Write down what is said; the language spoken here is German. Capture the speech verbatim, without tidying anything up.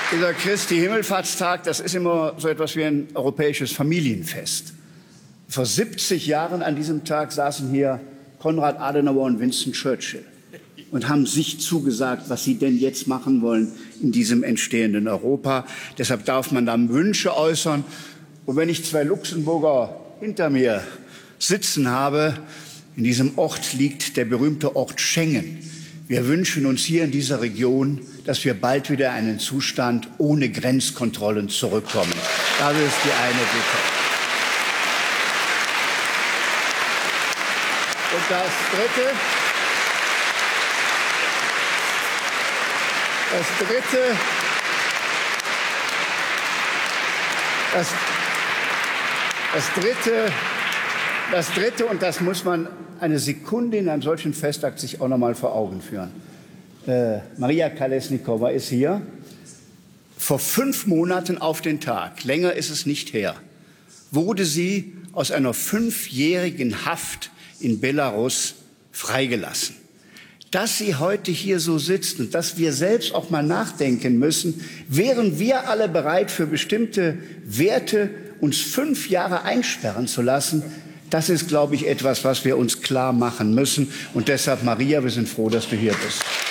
Dieser Christi Himmelfahrtstag, das ist immer so etwas wie ein europäisches Familienfest. Vor siebzig Jahren an diesem Tag saßen hier Konrad Adenauer und Winston Churchill und haben sich zugesagt, was sie denn jetzt machen wollen in diesem entstehenden Europa. Deshalb darf man dann Wünsche äußern. Und wenn ich zwei Luxemburger hinter mir sitzen habe, in diesem Ort liegt der berühmte Ort Schengen. Wir wünschen uns hier in dieser Region, dass wir bald wieder in einen Zustand ohne Grenzkontrollen zurückkommen. Das ist die eine Bitte. Und das Dritte, das Dritte, das, das Dritte, das Dritte, und das muss man eine Sekunde in einem solchen Festakt sich auch noch mal vor Augen führen. Äh, Maria Kolesnikova ist hier. Vor fünf Monaten auf den Tag, länger ist es nicht her, wurde sie aus einer fünfjährigen Haft in Belarus freigelassen. Dass sie heute hier so sitzt und dass wir selbst auch mal nachdenken müssen, wären wir alle bereit, für bestimmte Werte uns fünf Jahre einsperren zu lassen, das ist, glaube ich, etwas, was wir uns klar machen müssen. Und deshalb, Maria, wir sind froh, dass du hier bist.